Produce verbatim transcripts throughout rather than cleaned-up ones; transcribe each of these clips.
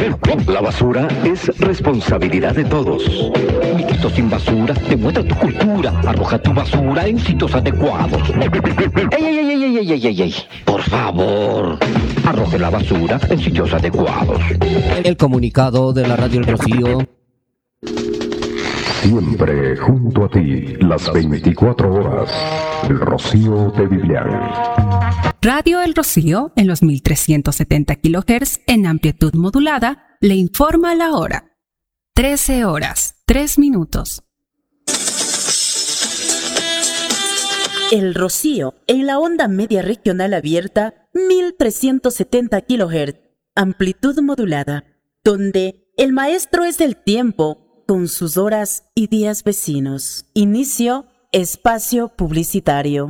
La basura es responsabilidad de todos. Miquito sin basura, demuestra tu cultura. Arroja tu basura en sitios adecuados. ¡Ey, ey, ey, ey, ey, ey, ey, ey! Por favor, arroje la basura en sitios adecuados. El comunicado de la Radio El Rocío. Siempre junto a ti, las veinticuatro horas. El Rocío de Vivian. Radio El Rocío, en los mil trescientos setenta kilohertz en amplitud modulada, le informa la hora. trece horas, tres minutos. El Rocío, en la onda media regional abierta, mil trescientos setenta kilohertz, amplitud modulada, donde el maestro es el tiempo, con sus horas y días vecinos. Inicio, espacio publicitario.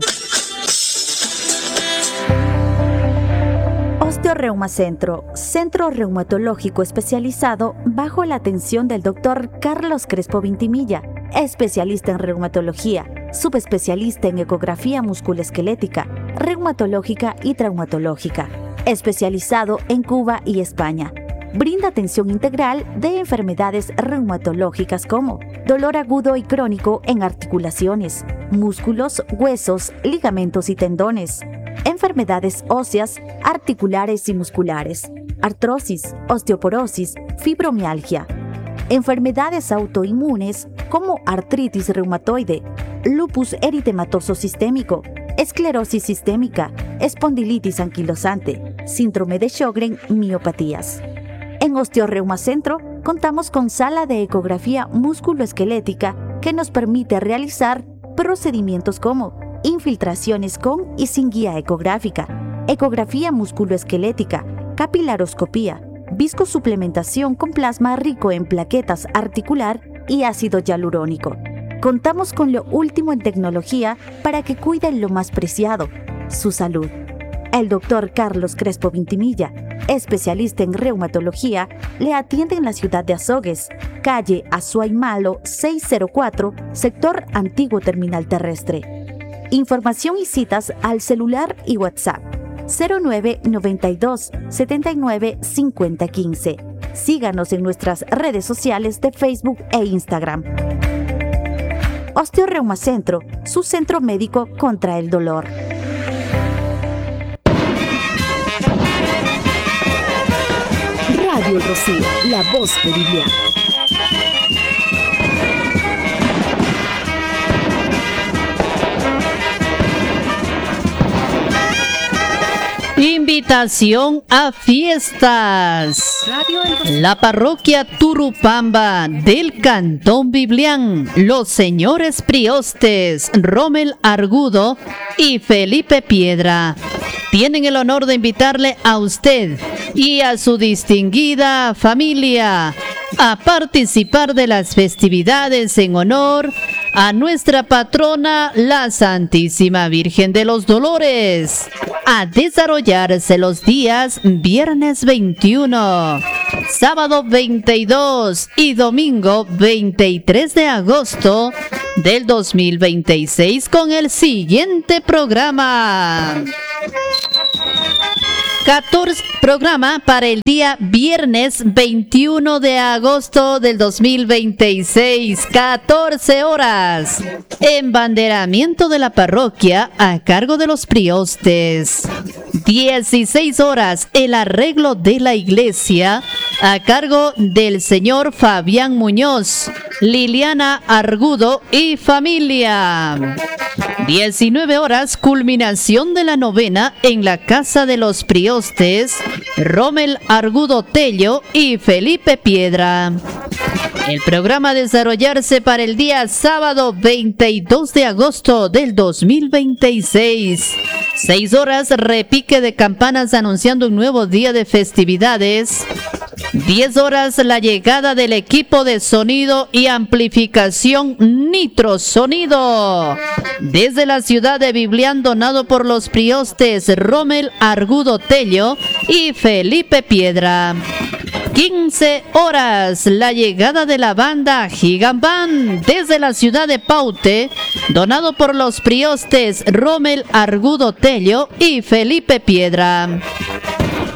Osteoreumacentro, centro reumatológico especializado bajo la atención del doctor Carlos Crespo Vintimilla, especialista en reumatología, subespecialista en ecografía musculoesquelética, reumatológica y traumatológica, especializado en Cuba y España. Brinda atención integral de enfermedades reumatológicas como dolor agudo y crónico en articulaciones, músculos, huesos, ligamentos y tendones, enfermedades óseas, articulares y musculares, artrosis, osteoporosis, fibromialgia, enfermedades autoinmunes como artritis reumatoide, lupus eritematoso sistémico, esclerosis sistémica, espondilitis anquilosante, síndrome de Sjögren, miopatías. En Osteoreumacentro contamos con sala de ecografía musculoesquelética que nos permite realizar procedimientos como infiltraciones con y sin guía ecográfica, ecografía musculoesquelética, capilaroscopía, viscosuplementación con plasma rico en plaquetas articular y ácido hialurónico. Contamos con lo último en tecnología para que cuiden lo más preciado, su salud. El doctor Carlos Crespo Vintimilla, especialista en reumatología, le atiende en la ciudad de Azogues, calle Azuay Malo seiscientos cuatro, sector Antiguo Terminal Terrestre. Información y citas al celular y WhatsApp cero nueve noventa y dos setenta y nueve cincuenta quince. Síganos en nuestras redes sociales de Facebook e Instagram. Osteoreumacentro, su centro médico contra el dolor. Radio El Rocío, la voz de Vivian. Invitación a fiestas. La parroquia Turupamba del Cantón Biblián, los señores priostes Rommel Argudo y Felipe Piedra tienen el honor de invitarle a usted y a su distinguida familia a participar de las festividades en honor a nuestra patrona, la Santísima Virgen de los Dolores, a desarrollarse los días viernes veintiuno, sábado veintidós y domingo veintitrés de agosto del dos mil veintiséis con el siguiente programa. catorce programa para el día viernes veintiuno de agosto del dos mil veintiséis, catorce horas. Embanderamiento de la parroquia a cargo de los priostes. dieciséis horas, el arreglo de la iglesia a cargo del señor Fabián Muñoz, Liliana Argudo y familia. diecinueve horas, culminación de la novena en la casa de los priostes, Rommel Argudo Tello y Felipe Piedra. El programa a desarrollarse para el día sábado veintidós de agosto del dos mil veintiséis. seis horas, repique de campanas anunciando un nuevo día de festividades. diez horas, la llegada del equipo de sonido y amplificación Nitro Sonido desde la ciudad de Biblián, donado por los priostes Rommel Argudo Tello y Felipe Piedra. quince horas, la llegada de la banda Gigambán desde la ciudad de Paute, donado por los priostes Rommel Argudo Tello y Felipe Piedra.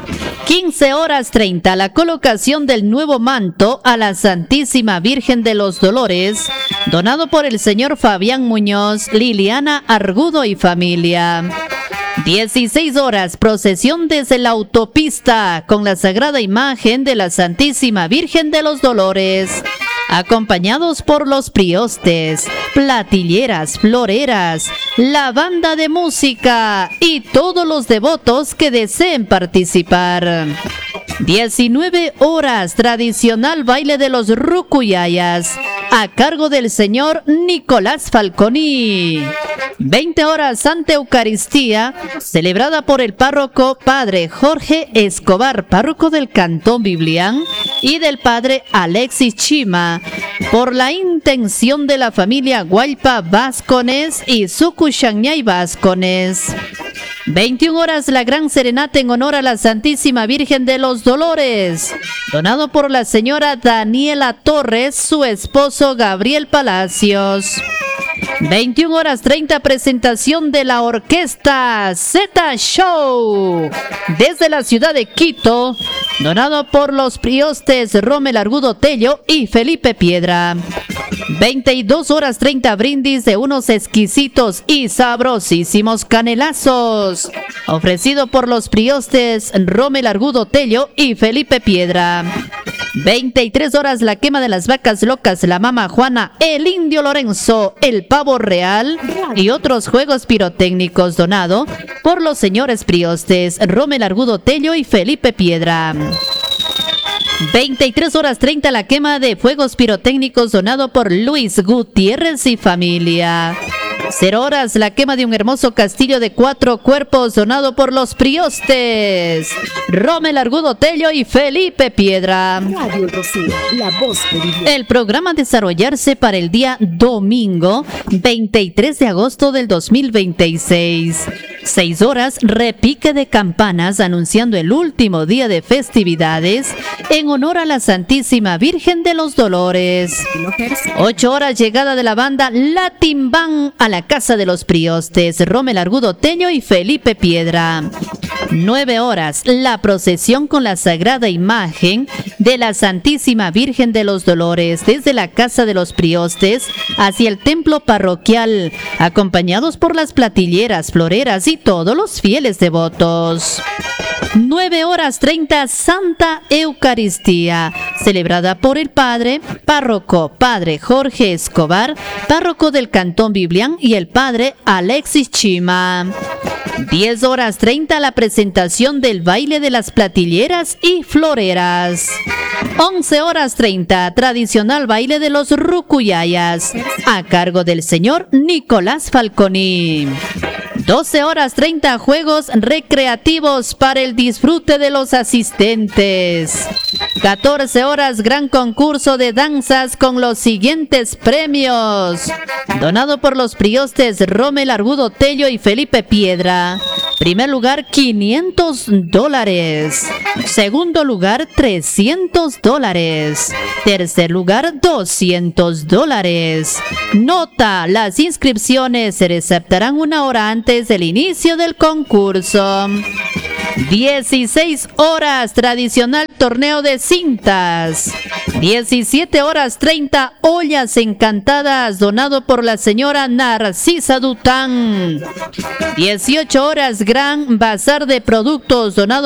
quince horas treinta, la colocación del nuevo manto a la Santísima Virgen de los Dolores, donado por el señor Fabián Muñoz, Liliana Argudo y familia. dieciséis horas, procesión desde la autopista con la sagrada imagen de la Santísima Virgen de los Dolores, acompañados por los priostes, platilleras, floreras, la banda de música y todos los devotos que deseen participar. diecinueve horas, tradicional baile de los rucuyayas, a cargo del señor Nicolás Falconi. veinte horas, Santa Eucaristía, celebrada por el párroco Padre Jorge Escobar, párroco del Cantón Biblián, y del Padre Alexis Chima, por la intención de la familia Guaypa Vázquez y Sucuchañay Vázquez. veintiuna horas, la gran serenata en honor a la Santísima Virgen de los Dolores, donado por la señora Daniela Torres, su esposo Gabriel Palacios. veintiuna horas treinta, presentación de la orquesta Z Show desde la ciudad de Quito, donado por los priostes Rommel Argudo Tello y Felipe Piedra. veintidós horas treinta, brindis de unos exquisitos y sabrosísimos canelazos, ofrecido por los priostes Rommel Argudo Tello y Felipe Piedra. veintitrés horas, la quema de las vacas locas, la mama Juana, el indio Lorenzo, el pavo real y otros juegos pirotécnicos, donado por los señores priostes Rommel Argudo Tello y Felipe Piedra. veintitrés horas treinta, la quema de fuegos pirotécnicos, donado por Luis Gutiérrez y familia. cero horas, la quema de un hermoso castillo de cuatro cuerpos, donado por los priostes Rommel Argudo Tello y Felipe Piedra. Radio El Rocío, la voz de Biblia. El programa a desarrollarse para el día domingo veintitrés de agosto del dos mil veintiséis. seis horas, repique de campanas anunciando el último día de festividades en honor a la Santísima Virgen de los Dolores. ocho horas, llegada de la banda Latin Band a la casa de los priostes Rommel Argudo Tello y Felipe Piedra. nueve horas, la procesión con la sagrada imagen de la Santísima Virgen de los Dolores desde la casa de los priostes hacia el templo parroquial, acompañados por las platilleras, floreras y todos los fieles devotos. nueve horas treinta, Santa Eucaristía, celebrada por el Padre Párroco Padre Jorge Escobar, párroco del Cantón Biblián, y el Padre Alexis Chima. diez horas treinta, la presentación del baile de las platilleras y floreras. once horas treinta, tradicional baile de los rucuyayas, a cargo del señor Nicolás Falconi. doce horas treinta, juegos recreativos para el disfrute de los asistentes. catorce horas, gran concurso de danzas con los siguientes premios, donado por los priostes Rommel Argudo Tello y Felipe Piedra. Primer lugar, quinientos dólares. Segundo lugar, trescientos dólares. Tercer lugar, doscientos dólares. Nota: las inscripciones se receptarán una hora antes del inicio del concurso. dieciséis horas, tradicional torneo de cintas. diecisiete horas treinta, ollas encantadas, donado por la señora Narcisa Dután. dieciocho horas, gran bazar de productos, donado